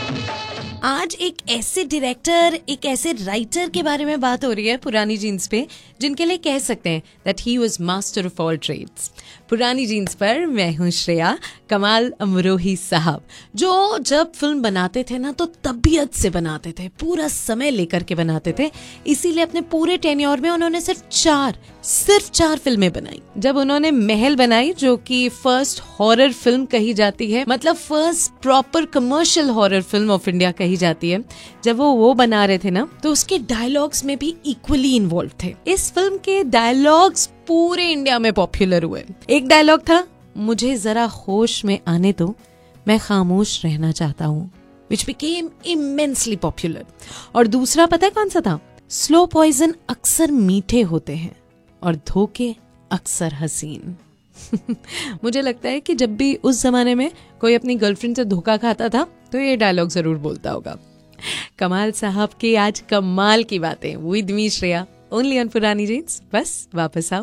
आज एक ऐसे डायरेक्टर, एक ऐसे राइटर के बारे में बात हो रही है पुरानी जीन्स पे, जिनके लिए कह सकते हैं that he was master of all trades. पुरानी जीन्स पर मैं हूँ श्रेया। कमाल अमरोही साहब जो जब फिल्म बनाते थे ना तो तबीयत से बनाते थे, पूरा समय लेकर के बनाते थे। इसीलिए अपने पूरे टेन्योर में उन्होंने सिर्फ चार फिल्में बनाई। जब उन्होंने महल बनाई, जो कि फर्स्ट हॉरर फिल्म कही जाती है, मतलब first proper commercial horror film of India कही जाती है, जब वो बना रहे थे ना तो उसके डायलॉग्स में भी इक्वली इन्वॉल्व थे। इस फिल्म के डायलॉग्स पूरे इंडिया में पॉपुलर हुए। एक डायलॉग था, मुझे जरा होश में आने दो, मैं खामोश रहना चाहता हूँ, which became immensely popular। और दूसरा पता है कौन सा था? स्लो पॉइजन अक्सर मीठे होते हैं और धोखे अक्सर हसीन। मुझे लगता है कि जब भी उस जमाने में कोई अपनी गर्लफ्रेंड से धोखा खाता था तो ये डायलॉग जरूर बोलता होगा। कमाल साहब की आज कमाल की बातें with me Shreya, only on पुरानी जीन्स। बस वापस आओ।